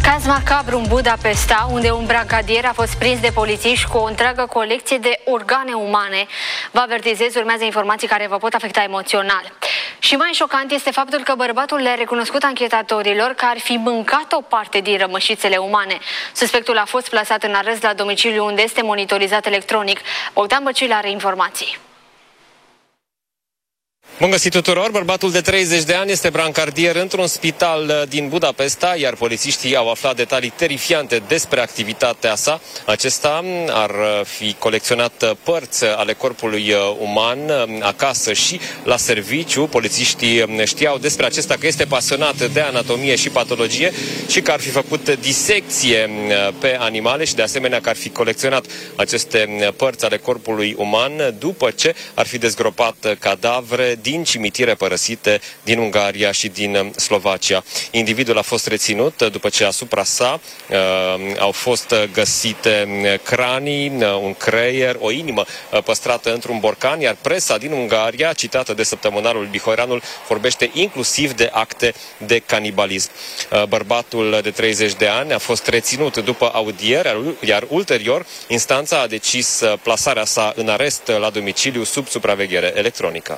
Caz macabru în Budapesta, unde un brigadier a fost prins de polițiști cu o întreagă colecție de organe umane. Vă avertizez, urmează informații care vă pot afecta emoțional. Și mai șocant este faptul că bărbatul le-a recunoscut anchetatorilor că ar fi mâncat o parte din rămășițele umane. Suspectul a fost plasat în arest la domiciliu, unde este monitorizat electronic. Bogdan Băcil are informații. Bun găsit tuturor! Bărbatul de 30 de ani este brancardier într-un spital din Budapesta, iar polițiștii au aflat detalii terifiante despre activitatea sa. Acesta ar fi colecționat părți ale corpului uman acasă și la serviciu. Polițiștii știau despre acesta că este pasionat de anatomie și patologie și că ar fi făcut disecție pe animale și de asemenea că ar fi colecționat aceste părți ale corpului uman după ce ar fi dezgropat cadavre din cimitire părăsite din Ungaria și din Slovacia. Individul a fost reținut după ce asupra sa au fost găsite cranii, un creier, o inimă păstrată într-un borcan, iar presa din Ungaria, citată de săptămânarul Bihoranul, vorbește inclusiv de acte de canibalism. Bărbatul de 30 de ani a fost reținut după audiere, iar ulterior instanța a decis plasarea sa în arest la domiciliu sub supraveghere electronică.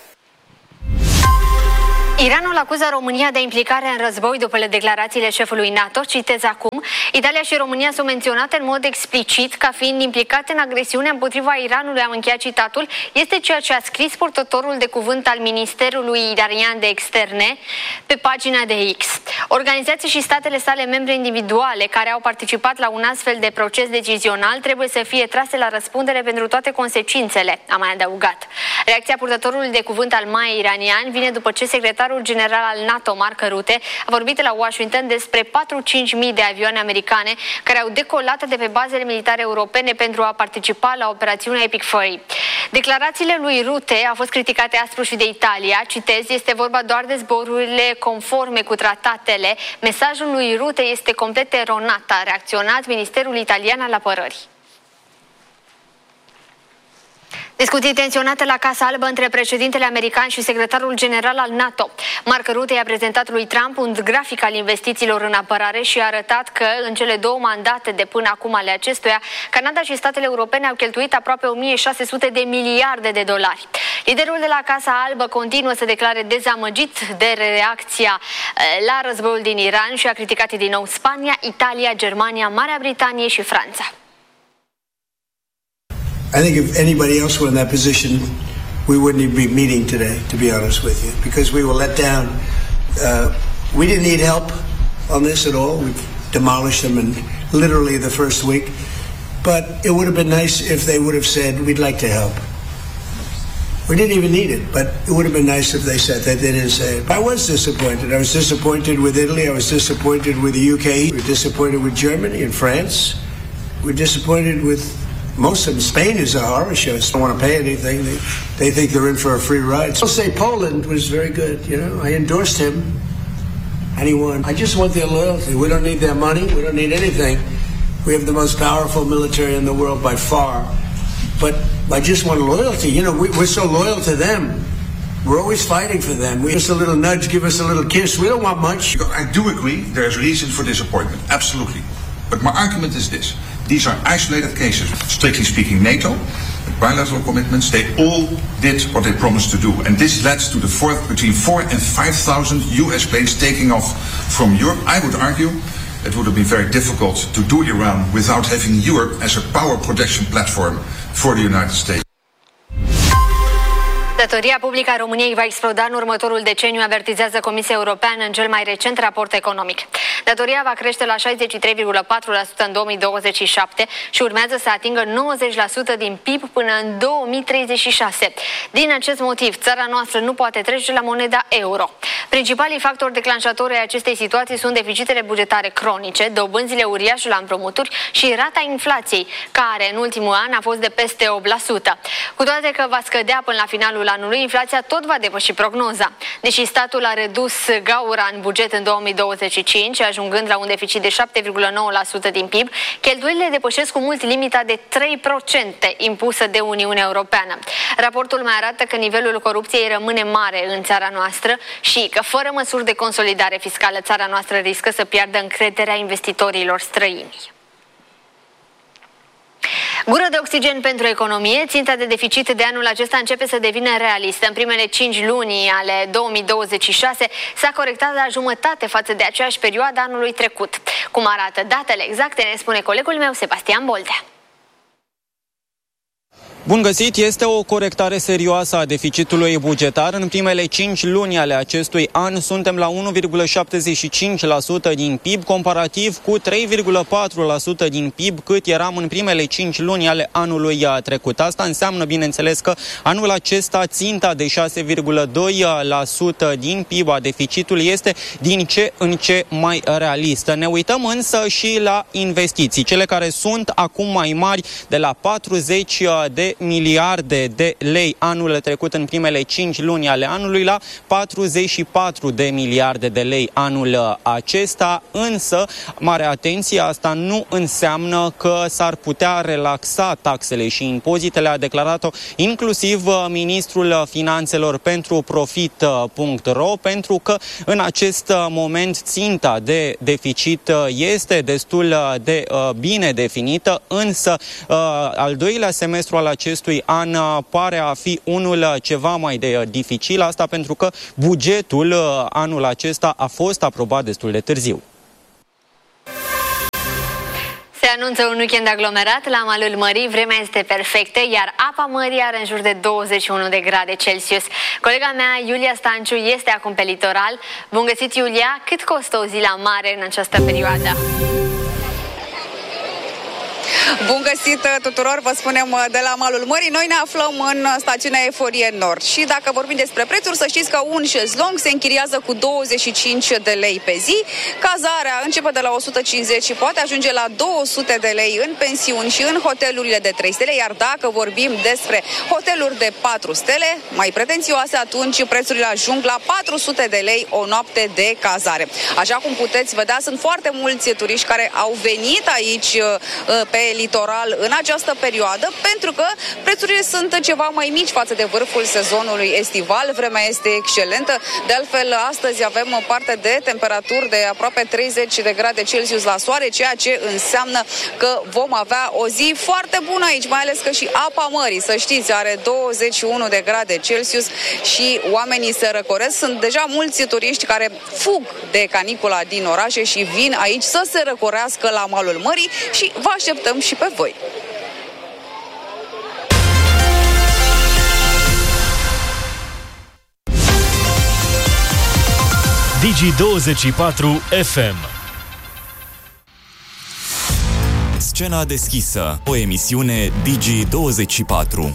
Iranul acuză România de implicare în război după declarațiile șefului NATO. Citez acum: Italia și România sunt menționate în mod explicit ca fiind implicate în agresiunea împotriva Iranului. Am încheiat citatul. Este ceea ce a scris purtătorul de cuvânt al Ministerului Iranian de Externe pe pagina de X. Organizații și statele sale membre individuale care au participat la un astfel de proces decizional trebuie să fie trase la răspundere pentru toate consecințele, a mai adăugat. Reacția purtătorului de cuvânt al MAE iranian vine după ce secretarul general al NATO, Mark Rutte, a vorbit la Washington despre 4-5 mii de avioane americane care au decolat de pe bazele militare europene pentru a participa la operațiunea Epic Fury. Declarațiile lui Rutte au fost criticate aspru și de Italia. Citez: este vorba doar de zborurile conforme cu tratatele. Mesajul lui Rutte este complet eronat, a reacționat Ministerul Italian al Apărării. Discuții tensionate la Casa Albă între președintele american și secretarul general al NATO. Mark Rutte i-a prezentat lui Trump un grafic al investițiilor în apărare și a arătat că în cele două mandate de până acum ale acestuia, Canada și statele europene au cheltuit aproape 1600 de miliarde de dolari. Liderul de la Casa Albă continuă să declare dezamăgit de reacția la războiul din Iran și a criticat din nou Spania, Italia, Germania, Marea Britanie și Franța. I think if anybody else were in that position, we wouldn't even be meeting today, to be honest with you, because we were let down. We didn't need help on this at all. We've demolished them in literally the first week. But it would have been nice if they would have said, we'd like to help. We didn't even need it, but it would have been nice if they said that. They didn't say it. I was disappointed. I was disappointed with Italy. I was disappointed with the UK. We were disappointed with Germany and France. We were disappointed with most of them. Spain is a horror show. They don't want to pay anything. They think they're in for a free ride. I'll say Poland was very good. You know, I endorsed him, and he won. I just want their loyalty. We don't need their money. We don't need anything. We have the most powerful military in the world by far. But I just want loyalty. You know, we're so loyal to them. We're always fighting for them. We just a little nudge, give us a little kiss. We don't want much. I do agree there's reason for disappointment. Absolutely. But my argument is this. These are isolated cases. Strictly speaking, NATO, with bilateral commitments, they all did what they promised to do. And this led to between 4,000 and 5,000 US planes taking off from Europe. I would argue it would have been very difficult to do Iran without having Europe as a power protection platform for the United States. Datoria publică a României va exploda în următorul deceniu, avertizează Comisia Europeană în cel mai recent raport economic. Datoria va crește la 63,4% în 2027 și urmează să atingă 90% din PIB până în 2036. Din acest motiv, țara noastră nu poate trece la moneda euro. Principalii factori declanșatori ai acestei situații sunt deficitele bugetare cronice, dobânzile uriașe la împrumuturi și rata inflației, care în ultimul an a fost de peste 8%. Cu toate că va scădea până la finalul anului, inflația tot va depăși prognoza. Deși statul a redus gaura în buget în 2025, ajungând la un deficit de 7,9% din PIB, cheltuielile depășesc cu mult limita de 3% impusă de Uniunea Europeană. Raportul mai arată că nivelul corupției rămâne mare în țara noastră și că fără măsuri de consolidare fiscală țara noastră riscă să piardă încrederea investitorilor străini. Gură de oxigen pentru economie, ținta de deficit de anul acesta începe să devină realistă. În primele 5 luni ale 2026 s-a corectat la jumătate față de aceeași perioadă anului trecut. Cum arată datele exacte, ne spune colegul meu Sebastian Boldea. Bun găsit, este o corectare serioasă a deficitului bugetar. În primele 5 luni ale acestui an suntem la 1,75% din PIB, comparativ cu 3,4% din PIB cât eram în primele 5 luni ale anului trecut. Asta înseamnă, bineînțeles, că anul acesta ținta de 6,2% din PIB a deficitului este din ce în ce mai realistă. Ne uităm însă și la investiții, cele care sunt acum mai mari, de la 40 de miliarde de lei anul trecut în primele 5 luni ale anului la 44 de miliarde de lei anul acesta, însă, mare atenție, asta nu înseamnă că s-ar putea relaxa taxele și impozitele, a declarat-o inclusiv ministrul finanțelor pentru profit.ro, pentru că în acest moment ținta de deficit este destul de bine definită, însă al doilea semestru al acestui an pare a fi unul ceva mai dificil, asta pentru că bugetul anul acesta a fost aprobat destul de târziu. Se anunță un weekend aglomerat la malul mării, vremea este perfectă, iar apa mării are în jur de 21 de grade Celsius. Colega mea, Iulia Stanciu, este acum pe litoral. Bun găsit, Iulia! Cât costă o zi la mare în această perioadă? Bun găsit tuturor, vă spunem de la malul mării. Noi ne aflăm în stațiunea Eforie Nord și dacă vorbim despre prețuri, să știți că un șezlong se închiriază cu 25 de lei pe zi. Cazarea începe de la 150 și poate ajunge la 200 de lei în pensiuni și în hotelurile de 3 stele, iar dacă vorbim despre hoteluri de 4 stele, mai pretențioase, atunci prețurile ajung la 400 de lei o noapte de cazare. Așa cum puteți vedea, sunt foarte mulți turiști care au venit aici pe litoral în această perioadă, pentru că prețurile sunt ceva mai mici față de vârful sezonului estival. Vremea este excelentă. De altfel, astăzi avem parte de temperaturi de aproape 30 de grade Celsius la soare, ceea ce înseamnă că vom avea o zi foarte bună aici, mai ales că și apa mării, să știți, are 21 de grade Celsius și oamenii se răcoresc. Sunt deja mulți turiști care fug de canicula din orașe și vin aici să se răcorească la malul mării și vă așteptăm și pe voi. Digi24 FM. Scena deschisă, o emisiune Digi24.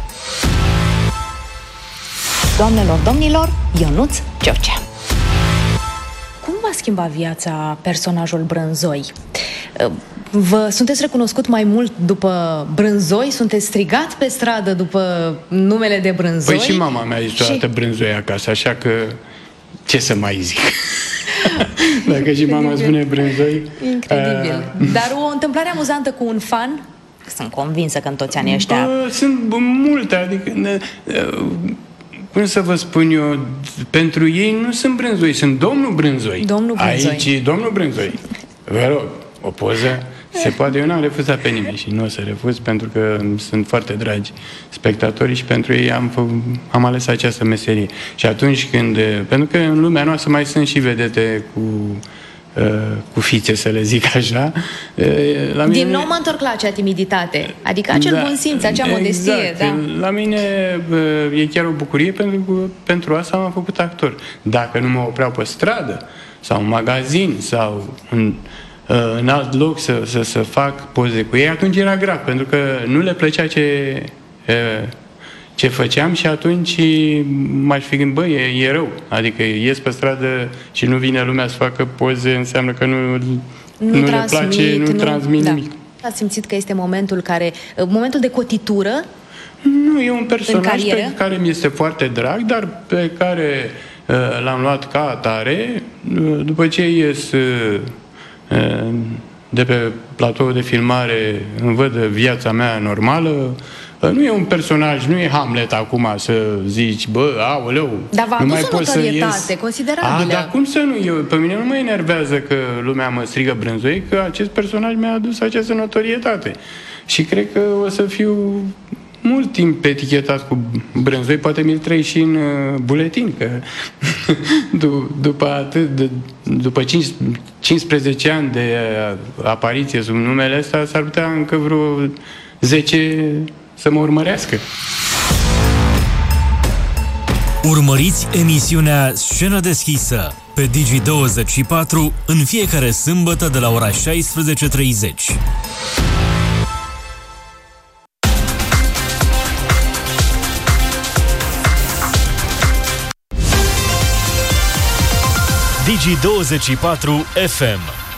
Doamnelor, domnilor, Ionuț George. Cum va schimba viața personajul Brânzoi? Vă sunteți recunoscut mai mult după Brânzoi? Sunteți strigat pe stradă după numele de Brânzoi? Păi și mama mea zice toată Brânzoi acasă, așa că ce să mai zic? Dacă și mama spune Brânzoi... Incredibil. Dar o întâmplare amuzantă cu un fan? Sunt convinsă că în toți anii ăștia... Sunt multe, adică... Cum să vă spun eu, pentru ei nu sunt Brânzoi, sunt domnul Brânzoi. Domnul Brânzoi. Aici, domnul Brânzoi. Vă rog, o poză se poate. Eu n-am refuzat pe nimeni și nu o să refuz, pentru că sunt foarte dragi spectatorii și pentru ei am ales această meserie. Și atunci când... Pentru că în lumea noastră mai sunt și vedete cu fițe, să le zic așa. La mine... Din nou mă întorc la acea timiditate, adică acel bun simț, acea modestie. Exact. Da. La mine e chiar o bucurie, pentru că pentru asta m-am făcut actor. Dacă nu mă opreau pe stradă sau în magazin sau în alt loc să fac poze cu ei, atunci era grav, pentru că nu le plăcea ce făceam și atunci m-aș fi gândit, e rău. Adică ies pe stradă și nu vine lumea să facă poze, înseamnă că nu le place, nu transmit nimic. Ați simțit că este momentul de cotitură? Nu, e un personaj pe care mi este foarte drag, dar pe care l-am luat ca atare. După ce ies de pe platoul de filmare, îmi văd viața mea normală. Nu e un personaj, nu e Hamlet acum să zici, bă, aoleu, dar v-a nu mai adus o pot să ies. notorietate considerabilă. Dar cum să nu? Pe mine nu mă enervează că lumea mă strigă Brânzoi, că acest personaj mi-a adus această notorietate. Și cred că o să fiu mult timp etichetat cu Brânzoi, poate mi-l trăi și în buletin, că după 15 ani de apariție sub numele ăsta, s-ar putea încă vreo 10 să mă urmărească. Urmăriți emisiunea Scenă deschisă pe Digi24 în fiecare sâmbătă de la ora 16:30. Digi24 FM